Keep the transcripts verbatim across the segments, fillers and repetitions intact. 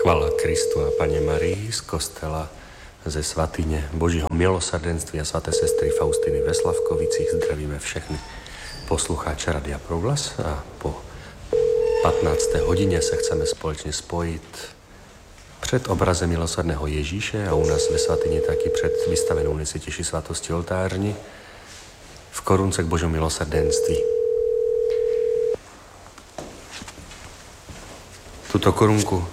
Chvála Kristu a Pane Marii z kostela ze svatyně Božího milosrdenství a svaté sestry Faustiny ve Slavkovicích. Zdravíme všechny poslucháče Radia Proglas a po patnácté hodině se chceme společně spojit před obrazem milosrdného Ježíše a u nás ve svatyni taky před vystavenou Nejsvětější svatosti oltářní v korunce k Božímu milosrdenství. Tuto korunku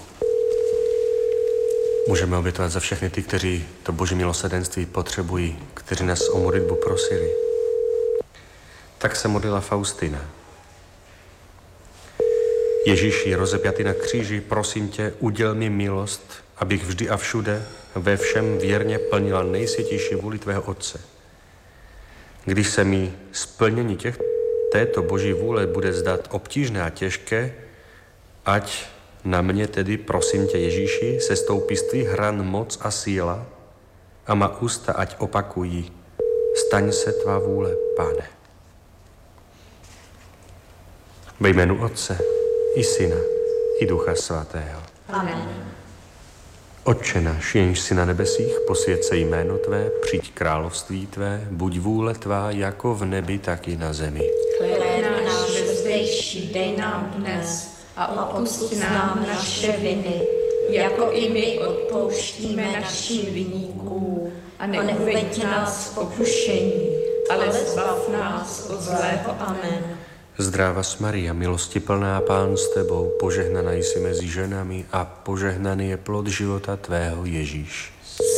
můžeme obětovat za všechny ty, kteří to Boží milosrdenství potřebují, kteří nás o modlitbu prosili. Tak se modlila Faustina. Ježíši, rozepjatý na kříži, prosím tě, uděl mi milost, abych vždy a všude ve všem věrně plnila nejsvětější vůli tvého Otce. Když se mi splnění těch, této Boží vůle bude zdát obtížné a těžké, ať na mě tedy, prosím tě, Ježíši, sestoupí z tvých hran moc a síla a má ústa, ať opakují, staň se tvá vůle, Pane. Ve jménu Otce i Syna i Ducha Svatého. Amen. Otče náš, jenž jsi na nebesích, posvěť se jméno tvé, přijď království tvé, buď vůle tvá jako v nebi, tak i na zemi. Chléb náš zdejší dej nám dnes a odpusť nám naše viny, jako i my odpouštíme našim viníkům. A neuveď nás v pokušení, ale zbav nás od zlého. Amen. Zdráva Maria, milosti plná, Pán s tebou, požehnaná jsi mezi ženami a požehnaný je plod života tvého, Ježíš.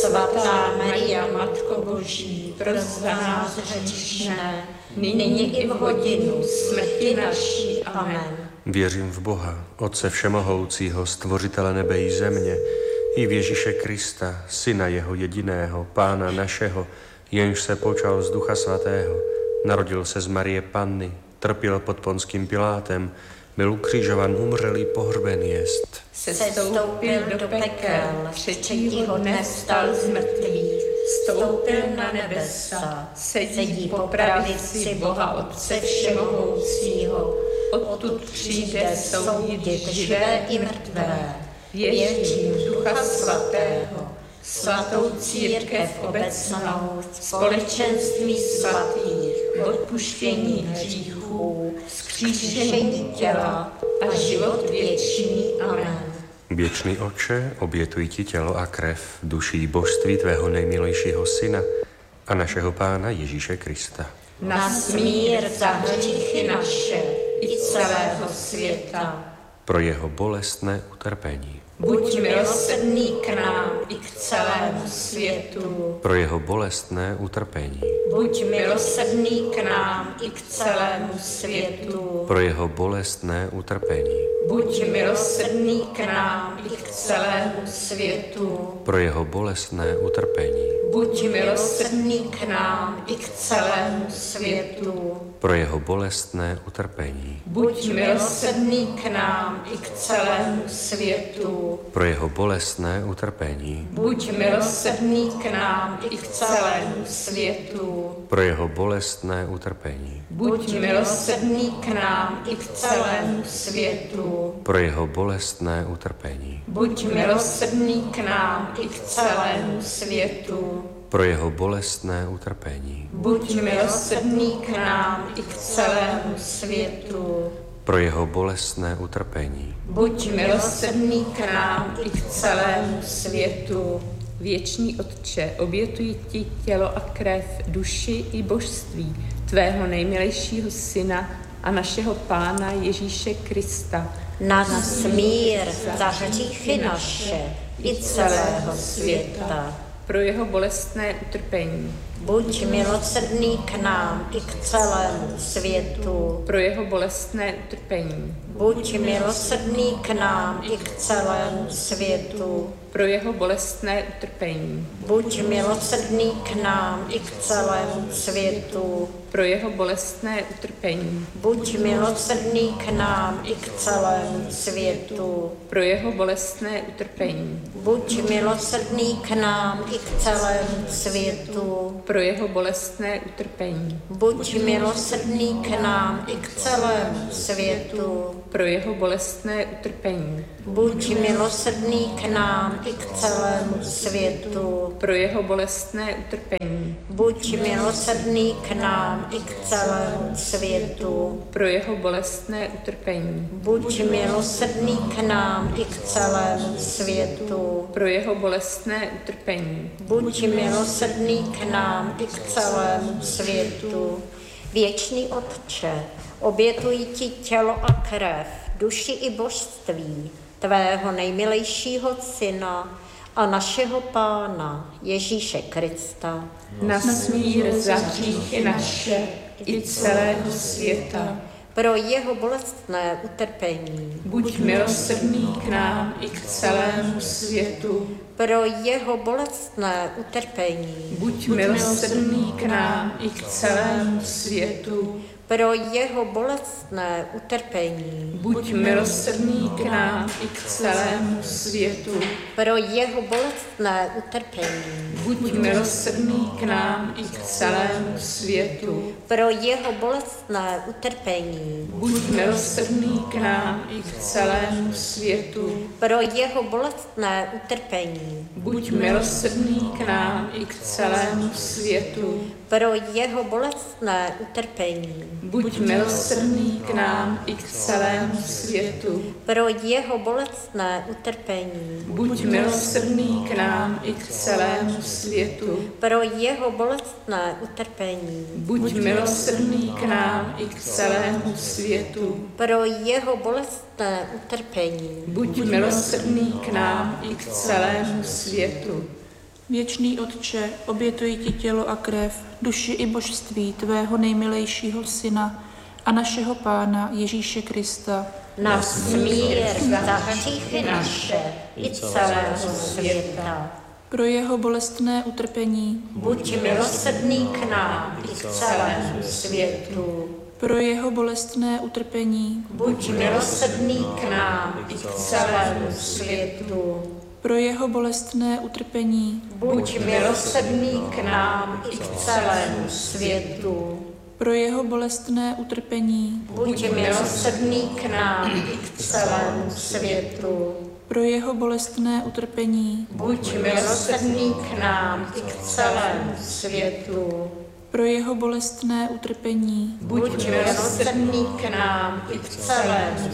Svatá Maria, Matko Boží, pros za nás hříšné, nyní i v hodinu smrti naší. Amen. Věřím v Boha, Otce všemohoucího, stvořitele nebe i země, i v Ježíše Krista, Syna jeho jediného, Pána našeho, jenž se počal z Ducha Svatého, narodil se z Marie Panny, trpěl pod Ponským Pilátem, byl ukřižovan, umřelý, pohřben jest. Sestoupil do pekel, třetího dne vstal z mrtvých, vstoupil na nebesa, sedí po pravici Boha Otce všemohoucího, odtud přijde soudit živé i mrtvé. Věřím v Ducha Svatého, svatou církev obecnou, společenství svatých, odpuštění hříchů, vzkříšení těla a život věčný. Amen. Věčný Otče, obětuji ti tělo a krev, duši i božství tvého nejmilejšího Syna a našeho Pána Ježíše Krista. Na smír za hříchy naše i celého světa. Pro jeho bolestné utrpení. Buď milosrdný k nám i k celému světu. Pro jeho bolestné utrpení. Buď milosrdný k nám i k celému světu. Pro jeho bolestné utrpení. Buď milosrdný k nám i k celému světu. Pro jeho bolestné utrpení. Buď milosrdný k nám i k celému světu. Pro jeho bolestné utrpení. Buď milosrdný k nám i k celému světu. Pro jeho bolestné utrpení. Buď milosrdný k nám i k celému světu. Pro jeho bolestné utrpení. Buď milosrdný k nám i k celému světu. Pro jeho bolestné utrpení. Buď milosrdný k nám i k celému světu. Pro jeho bolestné utrpení. Buď milosrdný k nám i k celému světu. Pro jeho bolestné utrpení. Buď milosrdný k nám i k celému světu. Věčný Otče, obětuji ti tělo a krev, duši i božství tvého nejmilejšího Syna a našeho Pána Ježíše Krista. Na smír za hříchy naše i celého světa. Pro jeho bolestné utrpení. Buď milosrdný k nám i k celému světu. Pro jeho bolestné utrpení. Buď milosrdný k nám i k celému světu. Pro jeho bolestné utrpení. Buď milosrdný k nám i k celému světu. Pro jeho bolestné utrpení. Buď milosrdný k nám i k celému světu. Pro jeho bolestné utrpení. Buď milosrdný k nám i k celému světu. pro jeho bolestné utrpení, buď milosrdný k nám i k celému světu. pro jeho bolestné utrpení, Buď milosrdný k nám i k celému světu. pro jeho bolestné utrpení, Buď milosrdný k nám i k celému světu. pro jeho bolestné utrpení, Buď milosrdný k nám i k celému světu. pro jeho bolestné utrpení, Buď milosrdný k nám i k celému světu. Věčný Otče, obětuji ti tělo a krev, duši i božství tvého nejmilejšího Syna a našeho Pána Ježíše Krista. na smír za hříchy naše i celého světa. Pro jeho bolestné utrpení, Buď milosrdný k nám i k celému světu. pro jeho bolestné utrpení, Buď milosrdný k nám i k celému světu. pro jeho bolestné utrpení, Buď milosrdný k nám i k celému světu. pro jeho bolestné utrpení, Buď milosrdný k nám i k celému světu. pro jeho bolestné utrpení, Buď milosrdný k nám i k celému světu. pro jeho bolestné utrpení, Buď milosrdný k nám i k celému světu. pro jeho bolestné utrpení, Buď milosrdný k nám i k celému světu. pro jeho bolestné utrpení, Buď milosrdný k nám i k celému světu. pro jeho bolestné utrpení, Buď milosrdný k nám i k celému světu. pro jeho bolestné utrpení, Buď milosrdný k nám i k celému světu. Věčný Otče, obětuji ti tělo a krev, duši i božství tvého nejmilejšího Syna a našeho Pána Ježíše Krista, na smír za hříchy naše i celého světa. pro jeho bolestné utrpení, Buď milosrdný k nám i k celému světu. pro jeho bolestné utrpení, Buď milosrdný k nám i k celému světu. pro jeho bolestné utrpení, Buď milosrdný k nám i k celému světu. pro jeho bolestné utrpení, Buď milosrdný k nám i k celému světu. pro jeho bolestné utrpení, Buď milosrdný k nám i k celému světu. pro jeho bolestné utrpení, Buď milosrdný k nám i k celému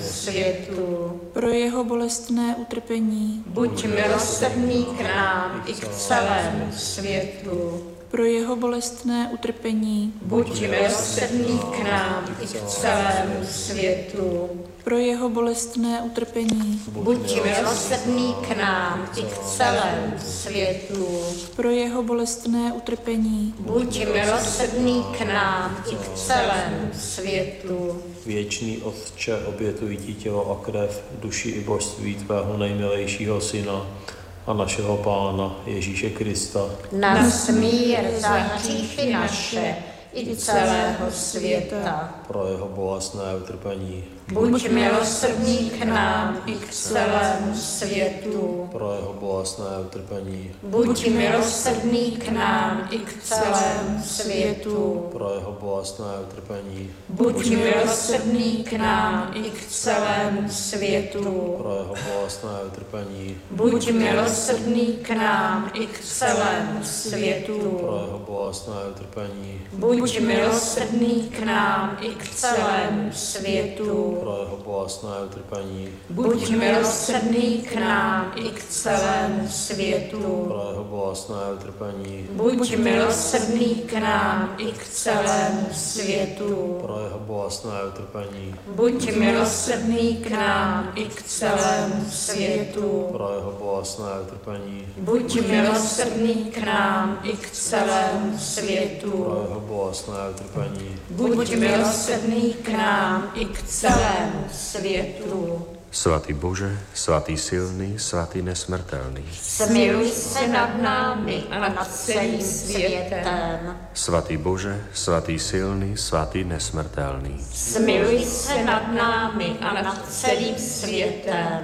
světu. pro jeho bolestné utrpení, Buď milosrdný k nám i k celému světu. pro jeho bolestné utrpení, Buď milosrdný k nám i k celému světu. pro jeho bolestné utrpení, Buď milosrdný k nám i k celému světu. pro jeho bolestné utrpení, Buď milosrdný k nám i k celému světu. Věčný Otče, obětuji ti tělo a krev, duši i božství tvého nejmilejšího Syna a našeho Pána Ježíše Krista, Na smír za hříchy naše i celého světa. pro jeho bolestné utrpení, Buď milosrdný k nám i k celému světu. pro jeho bolestné utrpení, Buď milosrdný k nám i k celému světu. pro jeho bolestné utrpení, Buď milosrdný k nám i k celému světu. pro jeho bolestné utrpení, Buď milosrdný k nám i k celému světu. pro jeho bolestné utrpení, Buď milosrdný k nám i k celému světu. pro jeho bolestné utrpení, Buď milosrdný k nám i k celému světu. pro jeho bolestné utrpení, Buď milosrdný k nám i k celému světu. pro jeho bolestné utrpení, Buď milosrdný k nám i k celému světu. pro jeho bolestné utrpení, Buď milosrdný k nám i k celému světu. pro jeho bolestné utrpení, Buď milosrdný k nám i k celému světu. Svatý Bože, svatý silný, svatý nesmrtelný. Smiluj se nad námi a nad celým světem. Svatý Bože, svatý silný, svatý nesmrtelný. Smiluj se nad námi a nad celým světem.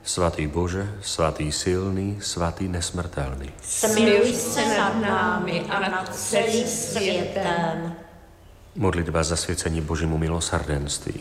svatý Bože, svatý silný, svatý nesmrtelný. Smiluj se nad námi a nad celým světem. Modlitba zasvěcení Božímu milosrdenství.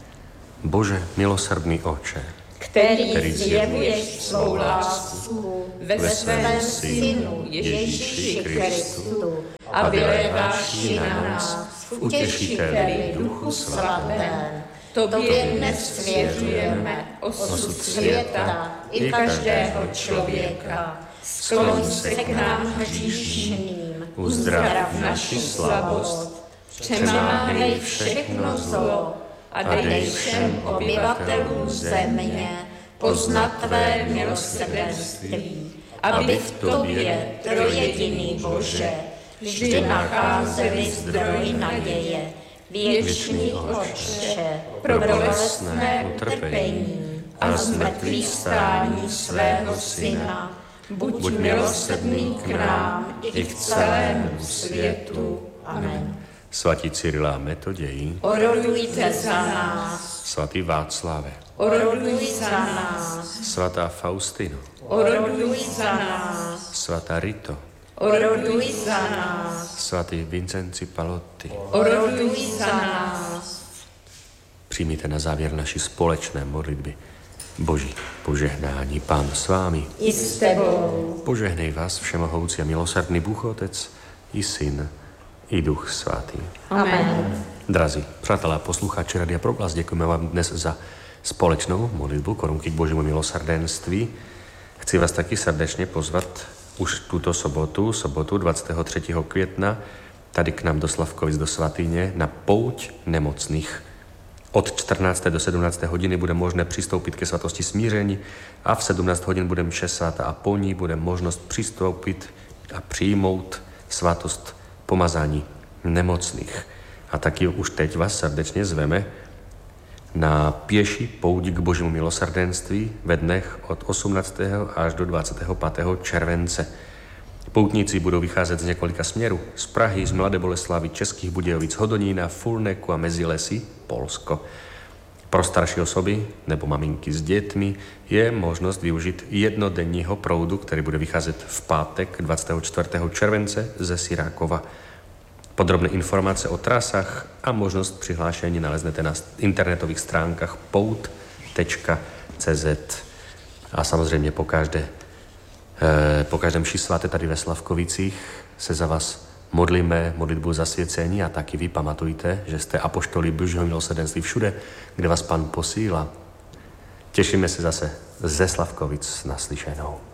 Bože, milosrdný Otče, který, který zjevuješ svou lásku ve svém Synu Ježíši Kristu a vyléváš ji na nás v utěšiteli Duchu Svatém. Tobě dnes svěřujeme osud světa i každého člověka. Skloň se k nám hříšným, uzdrav naši slabost, přemáhnej všechno zlo a dej všem obyvatelům země poznat tvé milosrdenství, aby v tobě, trojjediný Bože, vždy nacházeli zdroj naděje, věčný Otče, pro bolestné utrpení a zmrtvých stání svého Syna, buď milosrdný k nám i k celému světu. Amen. Svatí Cyrila a Metoději, Orodujte za nás, svatý Václave, oroduj za nás, svatá Faustino, oroduj za nás, svatá Rito, oroduj za nás, svatý Vincenci Palotti. oroduj za nás. Přijmíte na závěr naší společné modlitby. Boží požehnání, Pán s vámi. I s tebou. Požehnej vás všemohoucí a milosrdný Bůh Otec i Syn i Duch Svatý. Amen. Drazí přátelé a posluchači Radia Proglas, děkujeme vám dnes za společnou modlitbu korunky k Božímu milosrdenství. Chci vás taky srdečně pozvat už tuto sobotu, sobotu dvacátého třetího května, tady k nám do Slavkovic, do Svatyně, na pouť nemocných. Od čtrnácté do sedmnácté hodiny bude možné přistoupit ke svatosti smíření a v sedmnáct hodin bude mše svatá a po ní bude možnost přistoupit a přijmout svatost pomazání nemocných. A taky už teď vás srdečně zveme na pěší pouť k Božímu milosrdenství ve dnech od osmnáctého až do dvacátého pátého července. Poutníci budou vycházet z několika směrů. Z Prahy, z Mladé Boleslavy, Českých Budějovic, Hodonína, Fulneku a Mezilesy, Polsko. Pro starší osoby nebo maminky s dětmi je možnost využít jednodenního proudu, který bude vycházet v pátek dvacátého čtvrtého července ze Sirákova. Podrobné informace o trasách a možnost přihlášení naleznete na internetových stránkách pout tečka cé zet. A samozřejmě po každé Po každém mši svaté tady ve Slavkovicích se za vás modlíme modlitbu zasvěcení a taky vy pamatujte, že jste apoštoli Božího milosrdenství všude, kde vás Pán posílá. Těšíme se zase ze Slavkovic naslyšenou.